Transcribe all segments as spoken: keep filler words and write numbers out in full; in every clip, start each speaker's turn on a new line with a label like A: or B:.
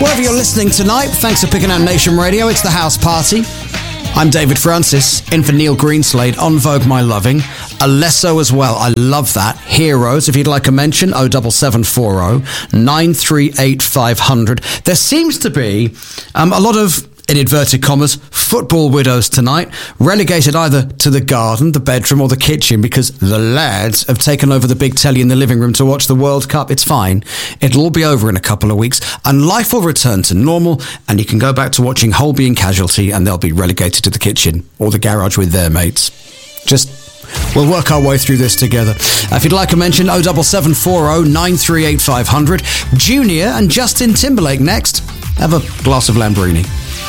A: Wherever you're listening tonight, thanks for picking out Nation Radio. It's the house party. I'm David Francis, in for Neil Greenslade, On Vogue My Loving. Alesso as well, I love that. Heroes, if you'd like a mention, oh seven seven four oh, nine three eight five hundred. There seems to be um, a lot of, in inverted commas, football widows tonight, relegated either to the garden, the bedroom or the kitchen because the lads have taken over the big telly in the living room to watch the World Cup. It's fine. It'll all be over in a couple of weeks and life will return to normal and you can go back to watching Holby and Casualty and they'll be relegated to the kitchen or the garage with their mates. Just... we'll work our way through this together. Uh, if you'd like a mention, oh seven seven four oh, nine three eight five hundred. Junior and Justin Timberlake next. Have a glass of Lambrini.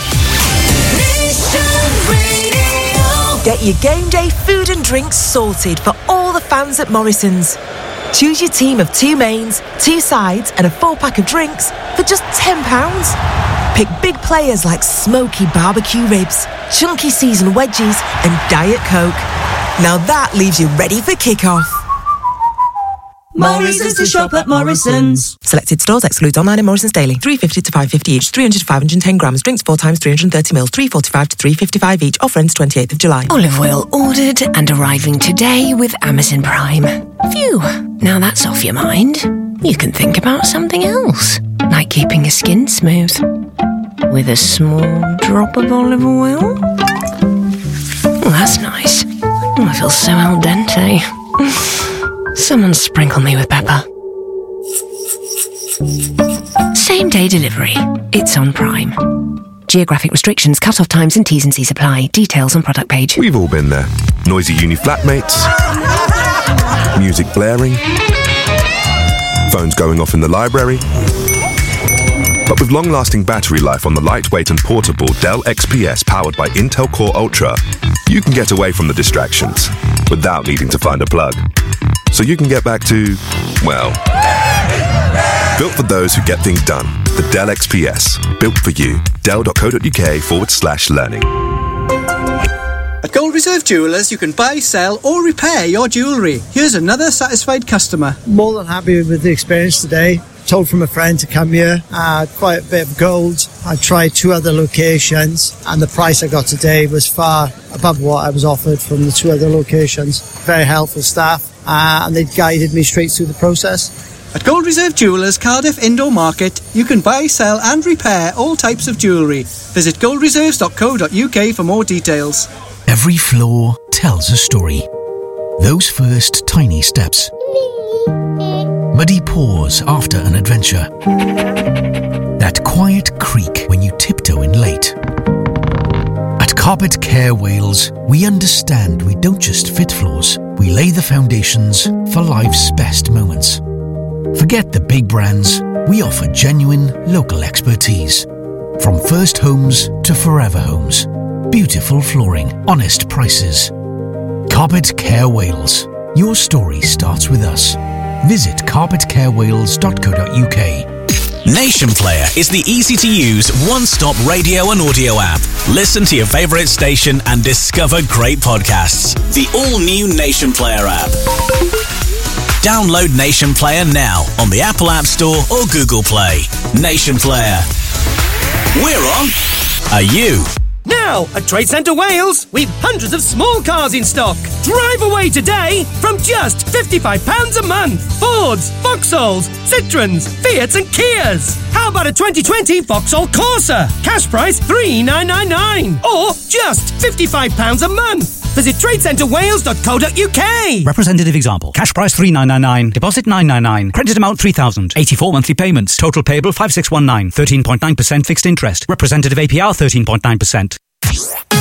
B: Get your game day food and drinks sorted for all the fans at Morrison's. Choose your team of two mains, two sides and a four-pack of drinks for just ten pounds. Pick big players like smoky barbecue ribs, chunky seasoned wedgies and Diet Coke. Now that leaves you ready for kick-off.
C: Morrison's to shop at Morrison's.
B: Selected stores excludes online and Morrison's daily. three fifty to five fifty each, three hundred to five hundred ten grams. Drinks four times three hundred thirty mils, three forty-five to three fifty-five each. Offer ends twenty-eighth of July.
D: Olive oil ordered and arriving today with Amazon Prime. Phew, now that's off your mind. You can think about something else, like keeping your skin smooth with a small drop of olive oil. Oh, that's nice. Oh, I feel so al dente. Someone sprinkle me with pepper. Same day delivery. It's on Prime. Geographic restrictions, cut-off times and T's and C's apply. Details on product page.
E: We've all been there. Noisy uni flatmates. Music blaring. Phones going off in the library. But with long-lasting battery life on the lightweight and portable Dell X P S powered by Intel Core Ultra, you can get away from the distractions without needing to find a plug. So you can get back to, well, built for those who get things done. The Dell X P S. Built for you. Dell.co.uk forward slash learning.
F: At Gold Reserve Jewellers, you can buy, sell or repair your jewellery. Here's another satisfied customer.
G: More than happy with the experience today. Told from a friend to come here. I had quite a bit of gold. I tried two other locations and the price I got today was far above what I was offered from the two other locations. Very helpful staff uh, and they guided me straight through the process.
F: At Gold Reserve Jewellers, Cardiff Indoor Market, you can buy, sell and repair all types of jewellery. Visit gold reserves dot co dot uk for more details.
H: Every floor tells a story. Those first tiny steps. Muddy paws after an adventure. That quiet creak when you tiptoe in late. At Carpet Care Wales, we understand we don't just fit floors, we lay the foundations for life's best moments. Forget the big brands, we offer genuine local expertise. From first homes to forever homes. Beautiful flooring, honest prices. Carpet Care Wales. Your story starts with us. Visit carpet care wales dot co dot uk.
I: Nation Player is the easy-to-use, one-stop radio and audio app. Listen to your favourite station and discover great podcasts. The all-new Nation Player app. Download Nation Player now on the Apple App Store or Google Play. Nation Player. We're on. Are you?
J: Now, at Trade Centre Wales, we've hundreds of small cars in stock. Drive away today from just fifty-five pounds a month. Fords, Vauxhalls, Citroens, Fiats and Kias. How about a twenty twenty Vauxhall Corsa? Cash price three thousand nine hundred ninety-nine pounds. Or just fifty-five pounds a month. Visit trade centre wales dot co dot uk.
K: Representative example. Cash price three thousand nine hundred ninety-nine. Deposit nine hundred ninety-nine. Credit amount three thousand. eighty-four monthly payments. Total payable five thousand six hundred nineteen. thirteen point nine percent fixed interest. Representative A P R thirteen point nine percent.